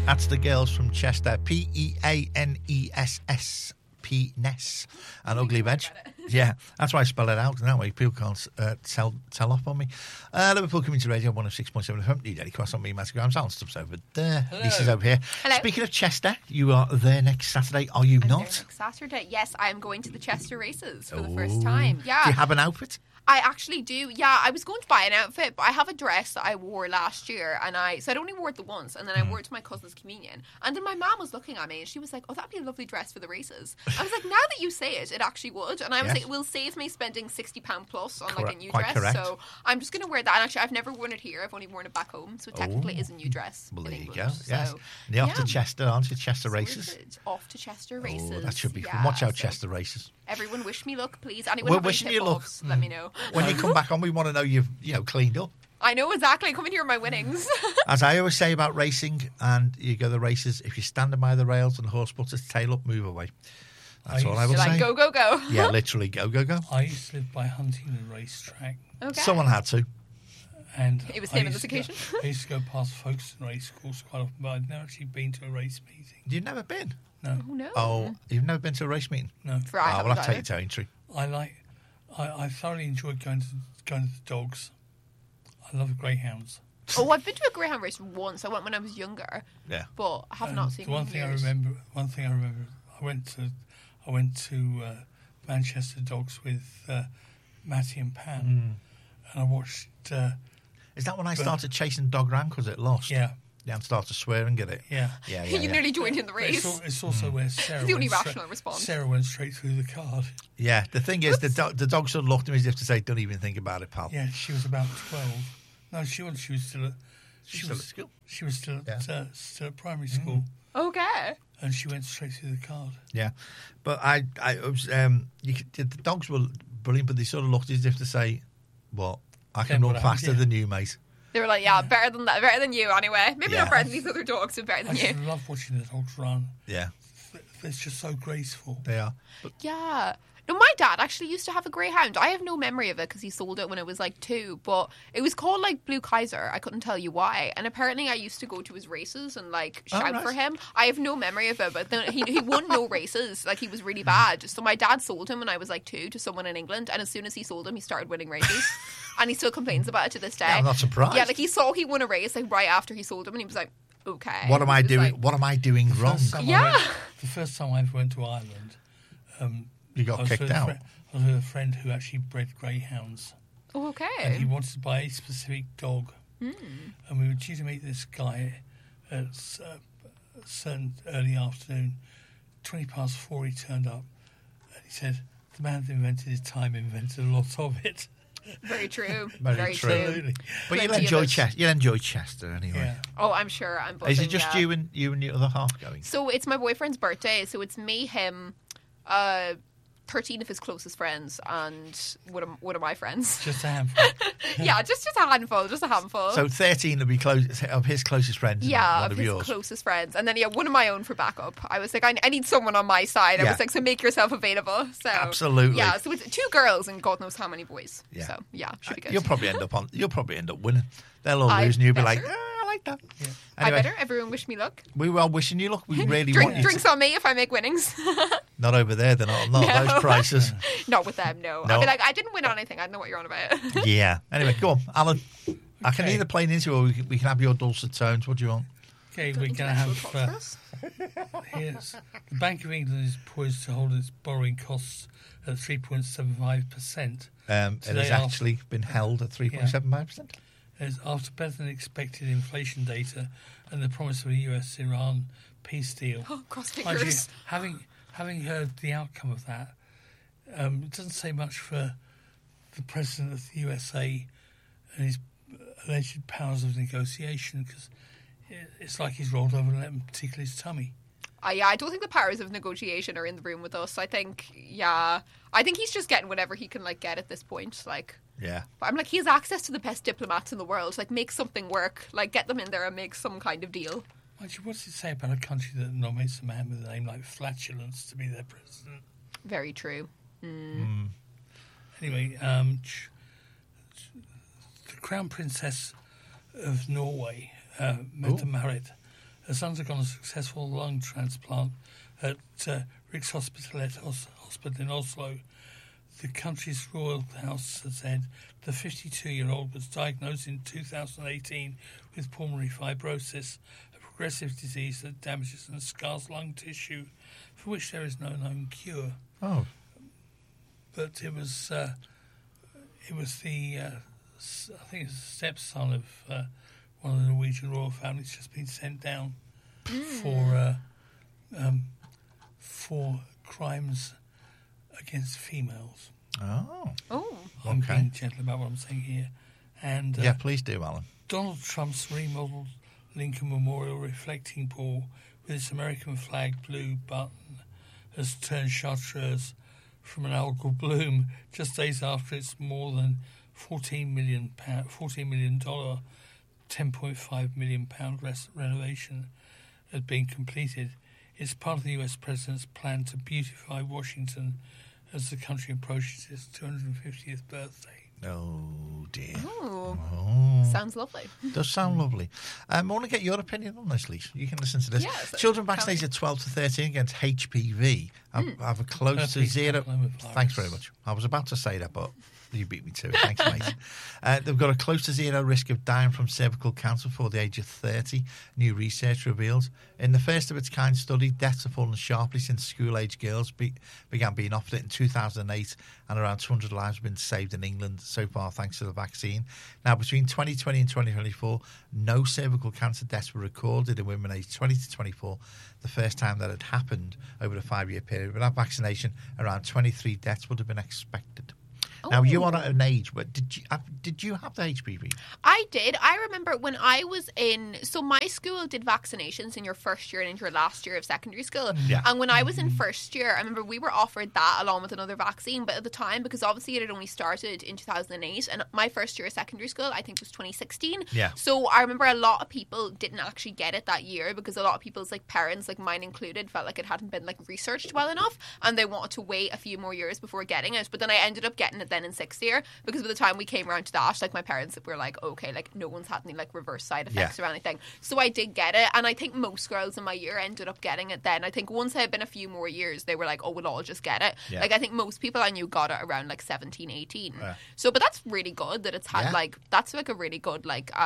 That's the girls from Chester. Peaness. Peaness. And Ugly Veg. Yeah, that's why I spell it out. That way people can't tell off on me. Liverpool Community Radio 106.7 FM. New Daily Cross on me, Matthew Graham. Stubbs over there. Hello. Lisa's over here. Hello. Speaking of Chester, you are there next Saturday, are you I'm not? there next Saturday. Yes, I'm going to the Chester races for the first time. Yeah. Do you have an outfit? I actually do. Yeah, I was going to buy an outfit, but I have a dress that I wore last year, so I'd only wore it the once, and then I wore it to my cousin's communion. And then my mum was looking at me, and she was like, "Oh, that'd be a lovely dress for the races." I was like, "Now that you say it, it actually would." And I was Yes. like, "It will save me spending £60 plus on like a Correct. new Quite dress." correct. So I'm just going to wear that. And actually, I've never worn it here. I've only worn it back home, so it technically is a new dress. Well, in there you England. go. Yes. So, And you're off to yeah. Chester, aren't you? Chester So we're races. off to Chester races. Oh, that should be Yeah, fun. Watch out, so Chester races. Everyone wish me luck, please. Anyone We're have any wishing you luck. tip-offs, let me know. When you come back on, we want to know you've cleaned up. I know exactly. Come and hear my winnings. As I always say about racing, and you go the races, if you're standing by the rails and the horse puts its tail up, move away. That's all I will You're say. like, go, go, go. Yeah, literally, go, go, go. I used to live by Huntingdon racetrack, Okay. Someone had to. and It was I him on used this to go- occasion. I used to go past Folkestone race course quite often, but I'd never actually been to a race meeting. You've never been? No, Oh, no. Oh, you've never been to a race meeting? no. For I Oh, haven't we'll have to take either. you to Aintree. I thoroughly enjoyed going to the dogs. I love greyhounds. Oh, I've been to a greyhound race once. I went when I was younger, Yeah. but I have not seen The one it in thing years. I remember, I went to Manchester Dogs with Matty and Pam, and I watched. Is that when I started chasing dog around because it lost? Yeah, Yeah, and started swearing at it. yeah. Yeah, You yeah. nearly joined in the race. It's also where Sarah. the only went rational response. Sarah went straight through the card. Yeah, the thing is, the dog sort of looked at me as if to say, don't even think about it, pal. Yeah, she was about 12. No, she was. She was still at. Still at school. She was still at Yeah. still at primary school, Okay. and she went straight through the card. Yeah. But I was, the dogs were brilliant, but they sort of looked as if to say, what? I can Then run what faster happened? than you, mate. They were like, yeah, better than that, better than you anyway. Maybe Yeah. not better than these other dogs, but better I than just you. love watching the dogs run. Yeah, It's just so graceful. they are. But Yeah. No, my dad actually used to have a greyhound. I have no memory of it because he sold it when I was like 2, but it was called like Blue Kaiser. I couldn't tell you why. And apparently I used to go to his races and like shout right. for him. I have no memory of it, but then he won no races. Like he was really bad. So my dad sold him when I was like 2 to someone in England. And as soon as he sold him, he started winning races. And he still complains about it to this day. I'm not surprised. Yeah, like he won a race like right after he sold him and he was like, okay. what am I He was doing? like, What am I doing wrong? The first time I went to Ireland, You I got was kicked with a out. I was with a friend who actually bred greyhounds, oh, okay. and he wanted to buy a specific dog. And we were due to meet this guy at a certain early afternoon. 4:20 he turned up, and he said, "The man that invented his time invented a lot of it." Very true. Very true. Absolutely. But you'll Plenty of enjoy it. Chester. You'll enjoy Chester anyway. Yeah. Oh, I'm sure. I'm Is it buzzing, just yeah. you and the other half going? So it's my boyfriend's birthday. So it's me, him, 13 of his closest friends, and one of my friends. Just a handful. Yeah, just a handful, just a handful. So 13 will be close of his closest friends. and yeah, one of of his yours. closest friends, and then one of my own for backup. I was like, I need someone on my side. I Yeah. was like, so make yourself available. So Absolutely. yeah. So it's 2 girls and God knows how many boys. Yeah. So yeah, should be good. You'll probably end up winning. They'll all I lose, and you'll be like, better. I like that. I Anyway, better. Everyone wish me luck. we were wishing you luck. We really want you. Drinks on me if I make winnings. Not over there. They're not No. those prices. Not with them. No. No. I'd be like, I didn't win anything. I know what you're on about. Yeah. Anyway, go on, Alan. I can Okay. either play into or we can have your dulcet tones. What do you want? Okay, we're going to have. Yes, the Bank of England is poised to hold its borrowing costs at 3.75%. It Today has actually been held at 3.75%. As after better than expected inflation data and the promise of a US-Iran peace deal. Oh, cross Mind you, fingers. having heard the outcome of that, it doesn't say much for the president of the USA and his alleged powers of negotiation, because it's like he's rolled over and let him tickle his tummy. Yeah, I don't think the powers of negotiation are in the room with us. I think he's just getting whatever he can get at this point. Yeah. But I'm like, he has access to the best diplomats in the world. Make something work. Get them in there and make some kind of deal. Mind you, what does it say about a country that nominates a man with a name like Flatulence to be their president? Very true. Anyway, the Crown Princess of Norway, Mette-Marit, has undergone a successful lung transplant at Rikshospitalet Hospital in Oslo. The country's royal house has said the 52-year-old was diagnosed in 2018 with pulmonary fibrosis, a progressive disease that damages and scars lung tissue, for which there is no known cure. Oh. But it was the I think it's the stepson of one of the Norwegian royal families just been sent down for crimes against females. Oh. I'm Okay. being gentle about what I'm saying here. And Yeah, please do, Alan. Donald Trump's remodeled Lincoln Memorial reflecting pool with its American flag blue button has turned chartreuse from an algal bloom just days after its more than $14 million, £10.5 million renovation had been completed. It's part of the US President's plan to beautify Washington as the country approaches its 250th birthday. Oh, dear. Oh. Oh. Sounds lovely. Does sound lovely. I want to get your opinion on this, Lise. You can listen to this. Yes. Children vaccinated 12 to 13 against HPV have a close to Herpes zero. papillomavirus. Thanks very much. I was about to say that, but you beat me to it. Thanks, mate. They've got a close to zero risk of dying from cervical cancer before the age of 30, new research reveals. In the first of its kind study, deaths have fallen sharply since school-age girls began being offered it in 2008, and around 200 lives have been saved in England so far thanks to the vaccine. Now, between 2020 and 2024, no cervical cancer deaths were recorded in women aged 20 to 24, the first time that had happened over a 5-year period. Without vaccination, around 23 deaths would have been expected. Now, you are at an age, but did you have the HPV? I did. I remember when I was so my school did vaccinations in your first year and into your last year of secondary school. Yeah. And when I was in first year, I remember we were offered that along with another vaccine. But at the time, because obviously it had only started in 2008, and my first year of secondary school, I think, was 2016. Yeah. So I remember a lot of people didn't actually get it that year because a lot of people's parents, mine included, felt like it hadn't been researched well enough, and they wanted to wait a few more years before getting it. But then I ended up getting it then in 6th year, because by the time we came around to that, my parents were like, okay, no one's had any reverse side effects or anything. So I did get it, and I think most girls in my year ended up getting it then. I think once it had been a few more years, they were like, oh, we'll all just get it. Yeah. I think most people I knew got it around 17, 18. Yeah. So, but that's really good that it's had that's a really good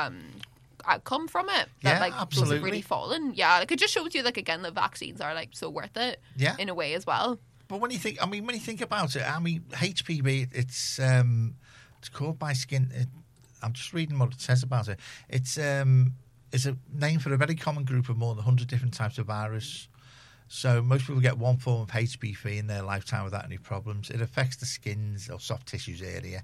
outcome from it. That those absolutely. have really fallen. Yeah, it just shows you again the vaccines are so worth it. Yeah. In a way as well. But when you think about it, HPV, it's caused by skin. I'm just reading what it says about it. It's a name for a very common group of more than 100 different types of virus. So most people get one form of HPV in their lifetime without any problems. It affects the skins or soft tissues area.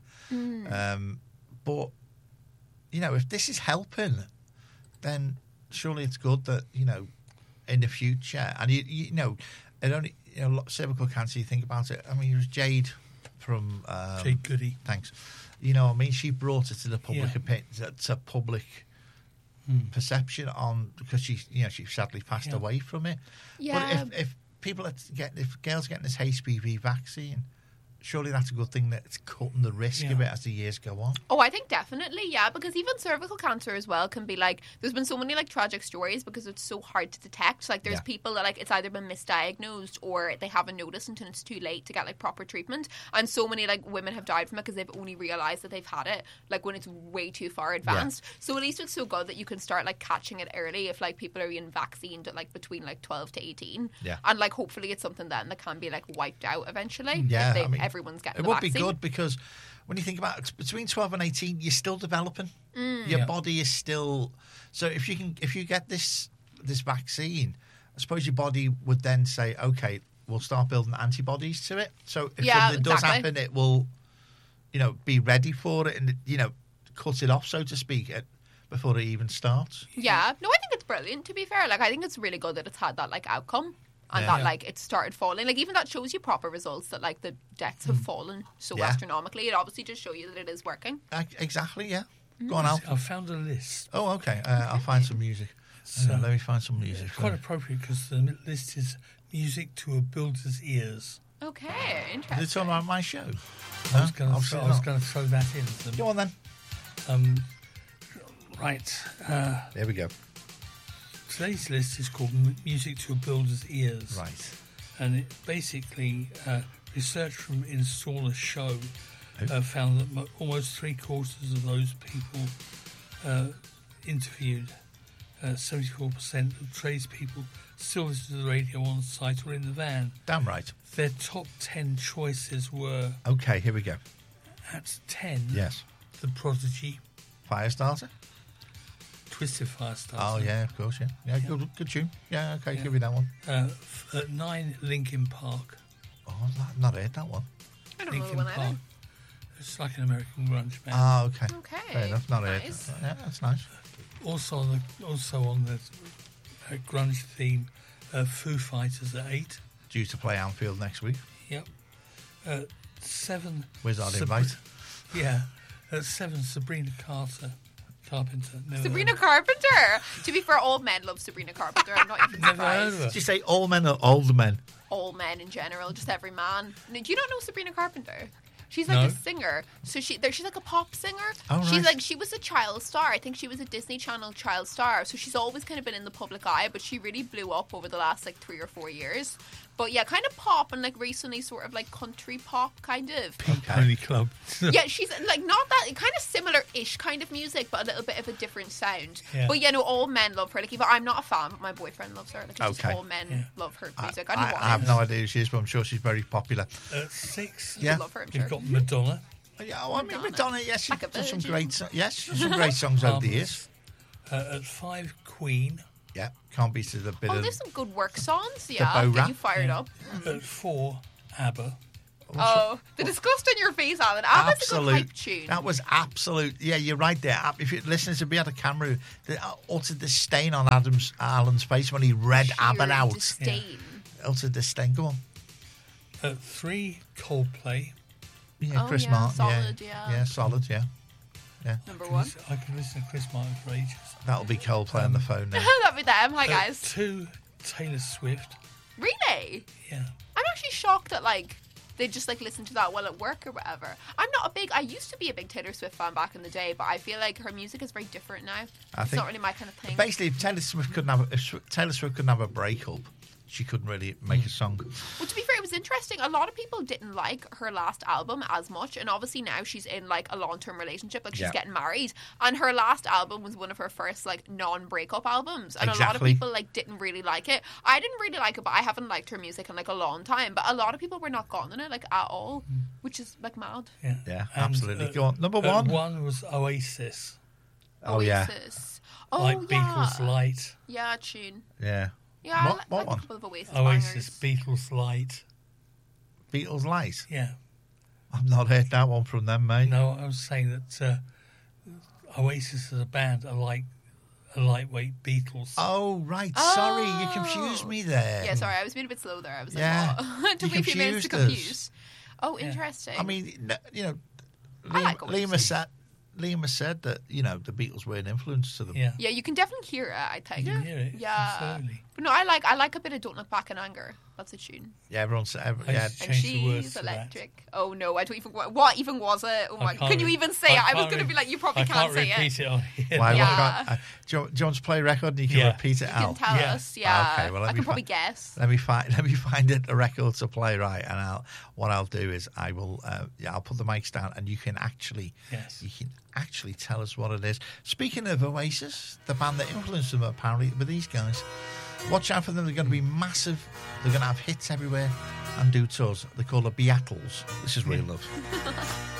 But if this is helping, then surely it's good that in the future, and it only. Cervical cancer, you think about it. It was Jade from... Jade Goody. Thanks. She brought it to the public to public perception because she sadly passed away from it. Yeah. But if girls getting this HPV vaccine, surely that's a good thing that it's cutting the risk of it as the years go on. Oh, I think definitely, yeah, because even cervical cancer as well can be there's been so many tragic stories because it's so hard to detect. There's people that it's either been misdiagnosed or they haven't noticed until it's too late to get proper treatment. And so many women have died from it because they've only realised that they've had it when it's way too far advanced. Yeah. So at least it's so good that you can start catching it early if people are being vaccinated at between 12 to 18. Yeah. And hopefully it's something then that can be wiped out eventually. Yeah, if everyone's getting it the would vaccine. be good because when you think about it, between 12 and 18, you're still developing. Your body is still... So if you get this vaccine, I suppose your body would then say, okay, we'll start building antibodies to it. So if something does happen, it will, be ready for it and, cut it off, so to speak, before it even starts. Yeah. No, I think it's brilliant, to be fair. I think it's really good that it's had that, outcome. And that, it started falling. Even that shows you proper results that, the deaths have fallen so astronomically. It obviously just shows you that it is working. Exactly, yeah. Go on, Al. I found a list. Oh, okay. I'll find some music. Let me find some music. Quite appropriate because the list is music to a builder's ears. Okay, interesting. Is it talking about my show? I was going to throw that in. Go on, then. Right. There we go. today's list is called Music to a Builder's Ears. Right. And it basically, research from Installer Show found that almost 3/4 of those people interviewed, 74% of tradespeople still listen to the radio on site or in the van. Damn right. Their top 10 choices were, Okay, here we go. at 10, Yes. The Prodigy, Firestarter? Twisted Firestarter. Oh, yeah, of course, yeah. Yeah, good tune. Yeah, okay, give me that one. At 9, Linkin Park. Oh, not heard that one. I don't know the Linkin one Park. either. It's like an American grunge band. Oh, okay. Okay, Fair enough, not heard. nice. Yeah, that's nice. Also on the grunge theme, Foo Fighters at 8. Due to play Anfield next week. Yep. 7. Where's our invite? Yeah. At 7, Sabrina Carpenter. Never Sabrina heard of Carpenter. To be fair, all men love Sabrina Carpenter. I'm not even Never heard of surprised. her. Did you say all men or older men? All men in general, just every man. Do you not know Sabrina Carpenter? She's like No. a singer. So she's like a pop singer. Oh, She's right. she was a child star. I think she was a Disney Channel child star. So she's always kind of been in the public eye, but she really blew up over the last 3 or 4 years. But yeah, kind of pop and recently sort of country pop kind of. Pink Pony Club. Yeah, she's not that kind of similar-ish kind of music, but a little bit of a different sound. Yeah. But yeah, no, all men love her. But I'm not a fan. But my boyfriend loves her. It's just Okay. all men Yeah. love her music. I don't know why. I have no idea who she is, but I'm sure she's very popular. At 6, Yeah. Love her, I'm you've sure. got Madonna. Yeah, well, I mean, Madonna, yes, she's Like a done some virgin. great, some great songs over the years. At 5, Queen. Yeah, can't beat it a bit Oh, of. there's some good work songs. Yeah, bow get rap. you fired up. At 4, ABBA. Oh, the disgust on your face, Alan. ABBA's a good hype tune. That was absolute. Yeah, you're right there. If you listeners, if we had a camera, they uttered the stain on Alan's face when he read Sheer ABBA out. disdain. Uttered the stain. Go on. At 3, Coldplay. Yeah, Oh, Chris yeah, Martin. solid, yeah. Yeah, solid. Yeah, Number one. I can listen to Chris Martin for ages. that'll be Coldplay on the phone now. That'd be them. Hi, At guys. 2, Taylor Swift. Really? Yeah. I'm actually shocked that they just listen to that while at work or whatever. I used to be a big Taylor Swift fan back in the day, but I feel like her music is very different now. It's not really my kind of thing. Basically, if Taylor Swift couldn't have a breakup, she couldn't really make a song. Well, to be fair, it was interesting. A lot of people didn't like her last album as much, and obviously now she's in a long-term relationship, she's Yeah. getting married, and her last album was one of her first non-breakup albums, and a lot of Exactly. people didn't really like it. I didn't really like it, but I haven't liked her music in a long time. But a lot of people were not gone on it at all, which is mad. Yeah. Yeah, And, absolutely. Go on. Number one. 1 was Oasis. Oh yeah, Oasis. Oh Like yeah, Beatles Light. yeah, tune. yeah. Yeah, What- I what like one? a couple of Oasis Oasis, bangers. Beatles Light. Beatles Light. Yeah. I've not heard that one from them, mate. No, I was saying that Oasis as a band are like a lightweight Beatles. Oh right, sorry, you Oh. confused me there. Yeah, sorry, I was being a bit slow there. I was Yeah. what? It took You me a few minutes to confused us. confuse. Oh, interesting. I mean, I Liam, like Liam Oasis. has said that the Beatles were an influence to them. Yeah. yeah, you can definitely hear it. I think. You can hear it. Yeah, Absolutely. but no, I like a bit of "Don't Look Back in Anger." That's a tune. Yeah, everyone said. I Yeah, used to And change the words she's to that. electric. Oh no, I don't even. What even was it? Oh my! can't Can you re- even say it? I was can't going to be re- like, you probably I can't say repeat it. it on here. why? Yeah. Do you want to play a record and you can Yeah. repeat it You can out? tell Yeah. us. Yeah. Okay, well, let I me can probably find- guess. Let me find it a record to play right, and what I'll do is I'll put the mics down and you can actually tell us what it is. Speaking of Oasis, the band that influenced them apparently with these guys, watch out for them. They're going to be massive. They're going to have hits everywhere and do tours. They're called the Beatles. This is real love.